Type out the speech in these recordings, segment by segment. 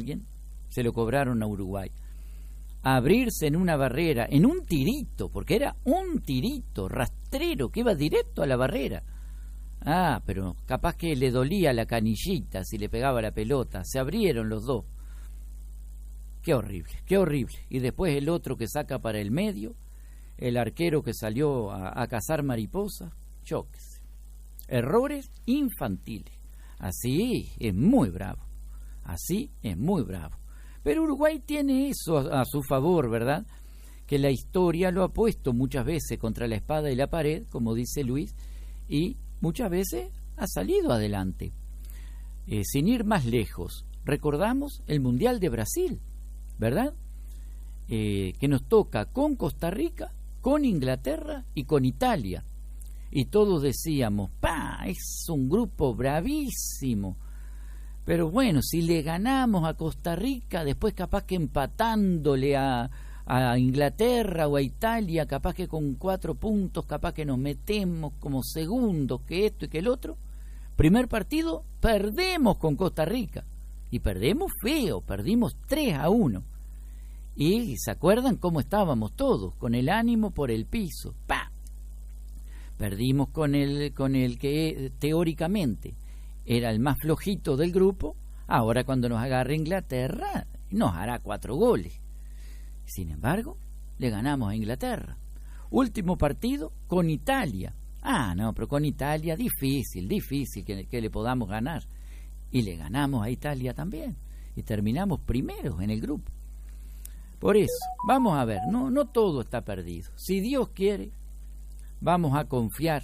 alguien, se lo cobraron a Uruguay. Abrirse en una barrera, en un tirito, porque era un tirito rastrero que iba directo a la barrera. Ah, pero capaz que le dolía la canillita si le pegaba la pelota. Se abrieron los dos. Qué horrible, qué horrible. Y después el otro que saca para el medio, el arquero que salió a cazar mariposas. Yo qué sé. Errores infantiles. Así es muy bravo. Así es muy bravo. Pero Uruguay tiene eso a su favor, ¿verdad? Que la historia lo ha puesto muchas veces contra la espada y la pared, como dice Luis, y muchas veces ha salido adelante. Sin ir más lejos, recordamos el Mundial de Brasil, ¿verdad? Que nos toca con Costa Rica, con Inglaterra y con Italia. Y todos decíamos, ¡pa! Es un grupo bravísimo. Pero bueno, si le ganamos a Costa Rica, después capaz que empatándole a Inglaterra o a Italia, capaz que con 4 puntos, capaz que nos metemos como segundos, que esto y que el otro. Primer partido, perdemos con Costa Rica. Y perdemos feo, perdimos 3-1. Y ¿se acuerdan cómo estábamos todos? Con el ánimo por el piso. ¡Pa! Perdimos con el que teóricamente era el más flojito del grupo. Ahora cuando nos agarre Inglaterra nos hará 4 goles. Sin embargo, le ganamos a Inglaterra. Último partido con Italia. Ah, no, pero con Italia difícil que le podamos ganar. Y le ganamos a Italia también. Y terminamos primeros en el grupo. Por eso, vamos a ver, no todo está perdido. Si Dios quiere, vamos a confiar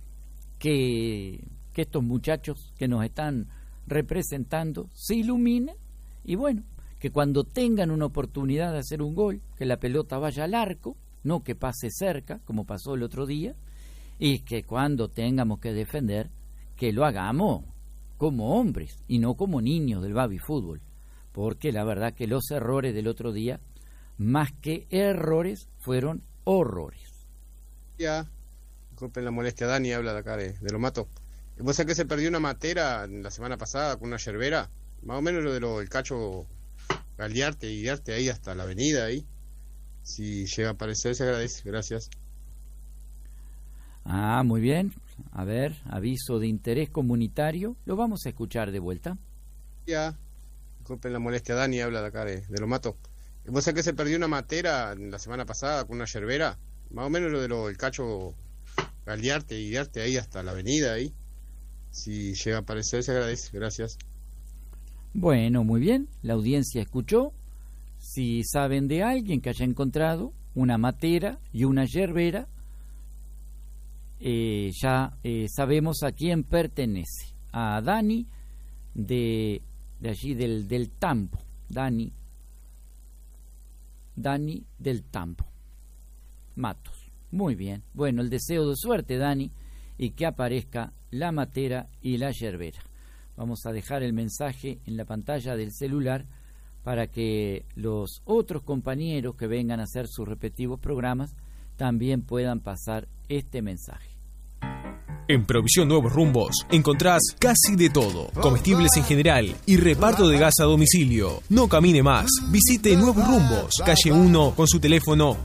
que estos muchachos que nos están representando se iluminen y bueno, que cuando tengan una oportunidad de hacer un gol, que la pelota vaya al arco, no que pase cerca, como pasó el otro día, y que cuando tengamos que defender, que lo hagamos como hombres y no como niños del baby fútbol, porque la verdad que los errores del otro día, más que errores, fueron horrores. Ya, disculpen la molestia, Dani habla de acá de Lo Mato. ¿Vos sabés que se perdió una matera la semana pasada con una yerbera? Más o menos lo del Cacho Galiarte y Arte ahí hasta la avenida ahí. Si llega a aparecer, se agradece. Gracias. Ah, muy bien. A ver, aviso de interés comunitario. Lo vamos a escuchar de vuelta. Ya, disculpen la molestia, Dani habla de acá de Lo Mato. ¿Vos sabés que se perdió una matera la semana pasada con una yerbera? Más o menos lo del Cacho Galiarte y Arte ahí hasta la avenida ahí. Si llega a aparecer, se agradece. Gracias. Bueno, muy bien. La audiencia escuchó. Si saben de alguien que haya encontrado una matera y una yerbera, ya sabemos a quién pertenece. A Dani de allí del Tambo. Dani del Tambo. Matos. Muy bien. Bueno, el deseo de suerte, Dani, y que aparezca la matera y la yerbera. Vamos a dejar el mensaje en la pantalla del celular para que los otros compañeros que vengan a hacer sus respectivos programas también puedan pasar este mensaje. En Provisión Nuevos Rumbos encontrás casi de todo, comestibles en general y reparto de gas a domicilio. No camine más, visite Nuevos Rumbos, calle 1 con su teléfono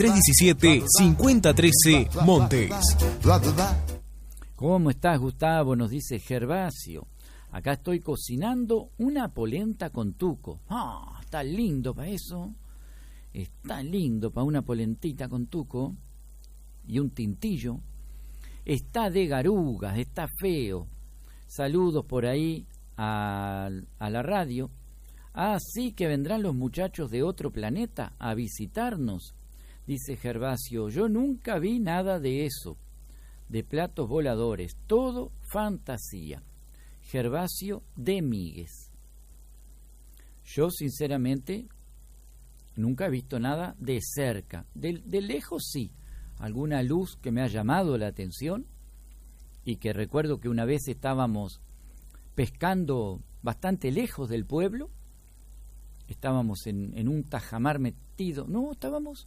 4317-5013 Montes. ¿Cómo estás, Gustavo? Nos dice Gervasio. Acá estoy cocinando una polenta con tuco. Ah, está lindo para eso. Está lindo para una polentita con tuco y un tintillo. Está de garugas, está feo. Saludos por ahí a la radio. Ah, sí, que vendrán los muchachos de otro planeta a visitarnos. Dice Gervasio, yo nunca vi nada de eso. De platos voladores, todo fantasía. Gervasio de Míguez. Yo sinceramente nunca he visto nada de cerca. De lejos sí, alguna luz que me ha llamado la atención y que recuerdo que una vez estábamos pescando bastante lejos del pueblo. Estábamos en un tajamar metido. No, estábamos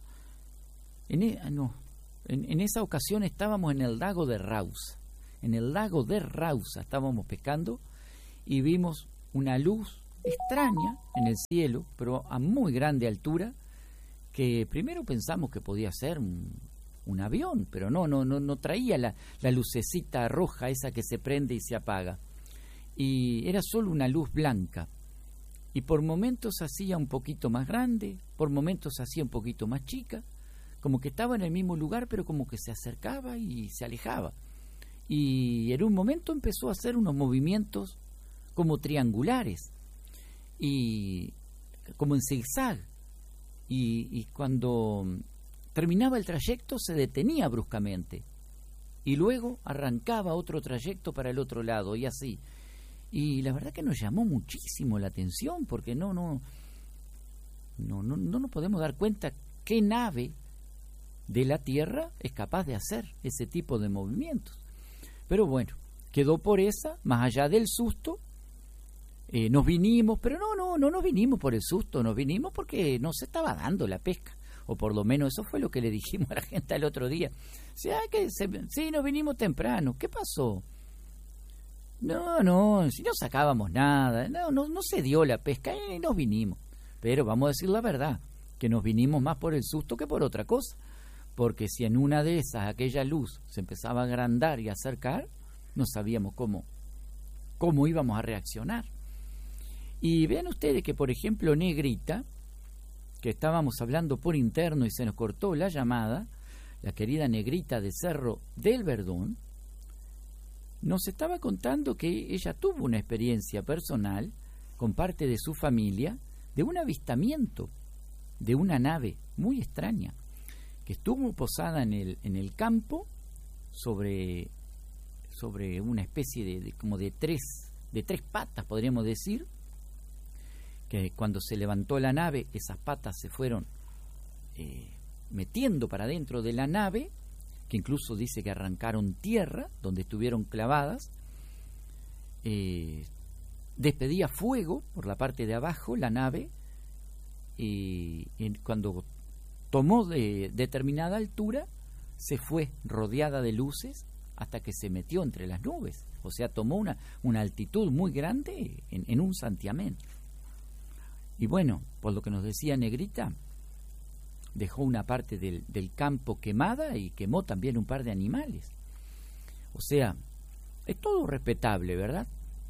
en esa ocasión estábamos en el lago de Rausa. En el lago de Rausa estábamos pescando y vimos una luz extraña en el cielo, pero a muy grande altura, que primero pensamos que podía ser un avión, pero no traía la lucecita roja esa que se prende y se apaga. Y era solo una luz blanca. Y por momentos hacía un poquito más grande, por momentos hacía un poquito más chica, como que estaba en el mismo lugar, pero como que se acercaba y se alejaba. Y en un momento empezó a hacer unos movimientos como triangulares y como en zigzag. Y cuando terminaba el trayecto se detenía bruscamente y luego arrancaba otro trayecto para el otro lado y así. Y la verdad que nos llamó muchísimo la atención porque no nos podemos dar cuenta qué nave de la Tierra es capaz de hacer ese tipo de movimientos. Pero bueno, quedó por esa, más allá del susto, nos vinimos, pero no nos vinimos por el susto, nos vinimos porque no se estaba dando la pesca, o por lo menos eso fue lo que le dijimos a la gente el otro día. Sí, nos vinimos temprano, ¿qué pasó? No, si no sacábamos nada, no se dio la pesca y nos vinimos. Pero vamos a decir la verdad, que nos vinimos más por el susto que por otra cosa, porque si en una de esas aquella luz se empezaba a agrandar y a acercar, no sabíamos cómo íbamos a reaccionar. Y vean ustedes que, por ejemplo, Negrita, que estábamos hablando por interno y se nos cortó la llamada, la querida Negrita de Cerro del Verdún, nos estaba contando que ella tuvo una experiencia personal con parte de su familia de un avistamiento de una nave muy extraña que estuvo posada en el campo sobre una especie como de tres patas, podríamos decir, que cuando se levantó la nave esas patas se fueron metiendo para dentro de la nave, que incluso dice que arrancaron tierra donde estuvieron clavadas, despedía fuego por la parte de abajo la nave, y cuando tomó de determinada altura se fue rodeada de luces hasta que se metió entre las nubes, o sea, tomó una altitud muy grande en un santiamén. Y bueno, por lo que nos decía Negrita, dejó una parte del campo quemada y quemó también un par de animales. O sea, es todo respetable, ¿verdad?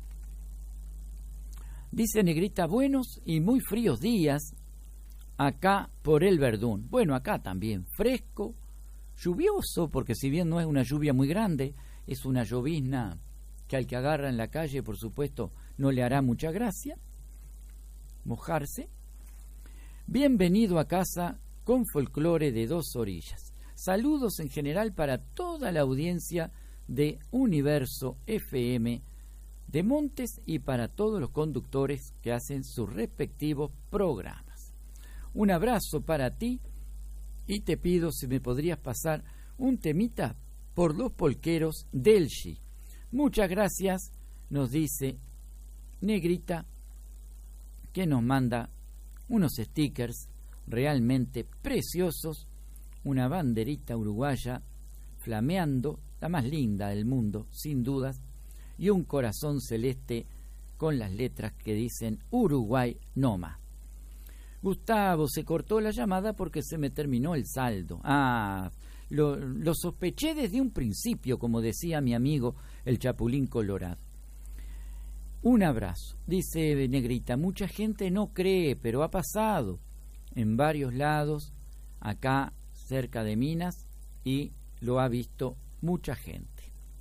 Dice Negrita, buenos y muy fríos días acá por el Verdún. Bueno, acá también, fresco, lluvioso, porque si bien no es una lluvia muy grande, es una llovizna que al que agarra en la calle, por supuesto, no le hará mucha gracia mojarse. Bienvenido a casa con folclore de dos orillas. Saludos en general para toda la audiencia de Universo FM de Montes y para todos los conductores que hacen sus respectivos programas. Un abrazo para ti y te pido si me podrías pasar un temita por los polqueros del Chi. Muchas gracias, nos dice Negrita, que nos manda unos stickers realmente preciosos, una banderita uruguaya flameando, la más linda del mundo, sin dudas, y un corazón celeste con las letras que dicen Uruguay no más. Gustavo, se cortó la llamada porque se me terminó el saldo. Lo sospeché desde un principio, como decía mi amigo el Chapulín Colorado. Un abrazo. Dice Negrita, mucha gente no cree, pero ha pasado en varios lados, acá cerca de Minas, y lo ha visto mucha gente.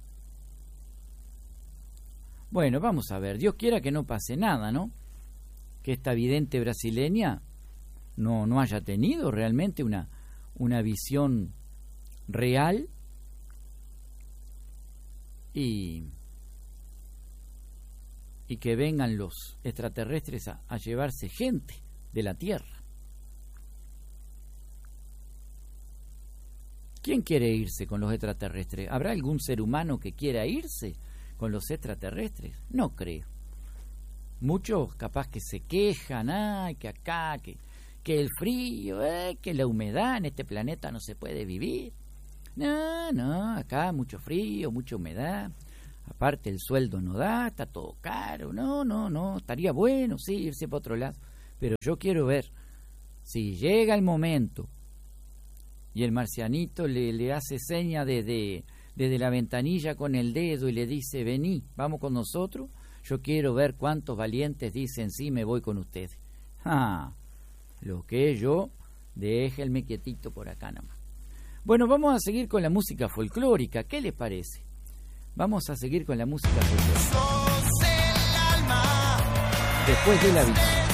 Bueno, vamos a ver, Dios quiera que no pase nada, ¿no? Que esta vidente brasileña no haya tenido realmente una visión real y que vengan los extraterrestres a llevarse gente de la Tierra. ¿Quién quiere irse con los extraterrestres? ¿Habrá algún ser humano que quiera irse con los extraterrestres? No creo. Muchos capaz que se quejan, que acá, que el frío, que la humedad en este planeta no se puede vivir. No, acá mucho frío, mucha humedad. Aparte el sueldo no da, está todo caro, no, estaría bueno, sí, irse para otro lado. Pero yo quiero ver, si llega el momento y el marcianito le hace seña desde la ventanilla con el dedo y le dice, vení, vamos con nosotros, yo quiero ver cuántos valientes dicen, sí, me voy con ustedes. Lo que yo, déjenme quietito por acá nomás. Bueno, vamos a seguir con la música folclórica, ¿qué les parece? Vamos a seguir con la música folclórica. Después de la vida.